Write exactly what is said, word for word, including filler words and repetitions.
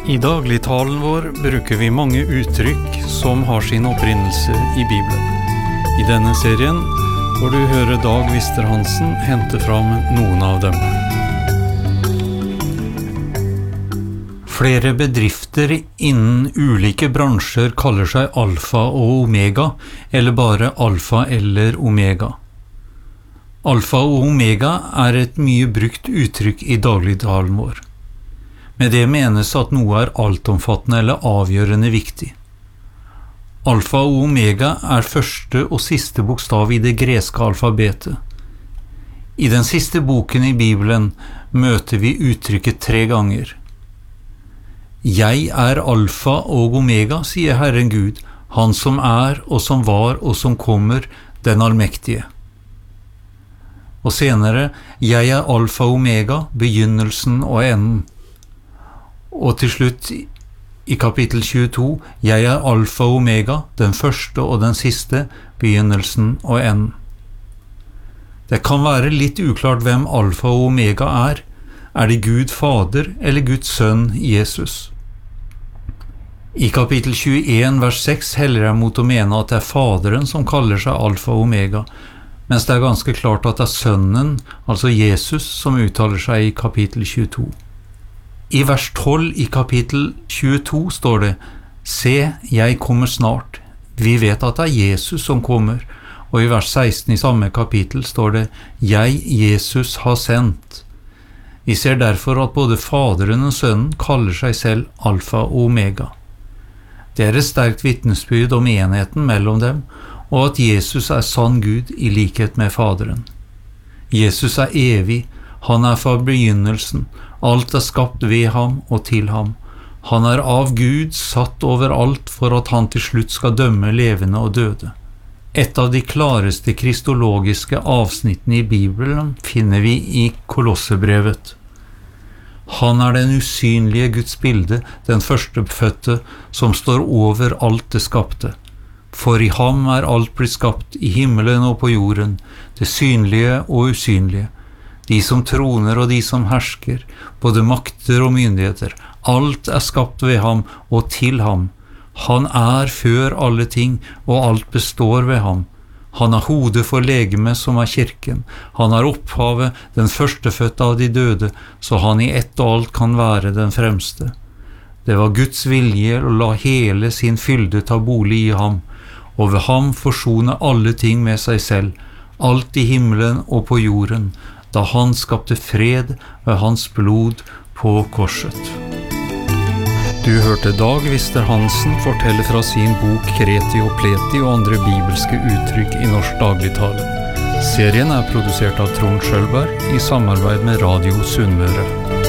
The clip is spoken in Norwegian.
I dagligtalen vår bruker vi mange uttrykk som har sin opprinnelse i Bibelen. I denne serien får du høre Dag Wister Hansen hente fram noen av dem. Flere bedrifter innen ulike bransjer kaller seg alfa og omega, eller bare alfa eller omega. Alfa og omega er et mye brukt uttrykk i dagligtalen vår. Med det menes at noe er altomfattende eller avgjørende viktig. Alfa og omega er første og siste bokstav i det greske alfabetet. I den siste boken i Bibelen møter vi uttrykket tre ganger. Jeg er alfa og omega, sier Herren Gud, han som er og som var og som kommer, den allmektige. Og senere, jeg er alfa og omega, begynnelsen og enden. Og til slutt i kapittel tjueto, jeg er alfa og omega, den første og den siste, begynnelsen og enden. Det kan være litt uklart hvem alfa og omega er. Er det Gud Fader eller Guds sønn Jesus? I kapittel tjueen, vers seks, heller jeg mot å mene at det er Faderen som kaller seg alfa og omega, mens det er ganske klart at det er sønnen, altså Jesus, som uttaler seg i kapittel tjueto. I vers tolv i kapittel tjueto står det, se, jeg kommer snart. Vi vet at det er Jesus som kommer, og i vers seksten i samme kapittel står det, jeg, Jesus, har sendt. Vi ser derfor at både Faderen og Sønnen kaller seg selv alfa og omega. Det er et sterkt vitnesbyrd om enheten mellom dem, og at Jesus er sann Gud i likhet med Faderen. Jesus er evig, han er fra begynnelsen, alt er skapt ved ham og til ham. Han er av Gud satt over alt for at han til slutt skal dømme levende og døde. Et av de klareste kristologiske avsnittene i Bibelen finner vi i Kolossebrevet. Han er den usynlige Guds bilde, den førstefødte, som står over alt det skapte. For i ham er alt blitt skapt, i himmelen og på jorden, det synlige og usynlige. De som troner og de som hersker, både makter og myndigheter, alt er skapt ved ham og til ham. Han er før alle ting, og alt består ved ham. Han er hodet for legemet som er kirken. Han er opphavet, den førstefødte av de døde, så han i ett og alt kan være den fremste. Det var Guds vilje å la hele sin fylde ta bolig i ham, og ved ham forsone alle ting med seg selv, alt i himmelen og på jorden, da han skapte fred ved hans blod på korset. Du hørte Dag Wister Hansen fortelle fra sin bok Kreti og Pleti og andre bibelske uttrykk i norsk dagligtale. Serien er produsert av Trond Skjølberg i samarbeid med Radio Sunnmøre.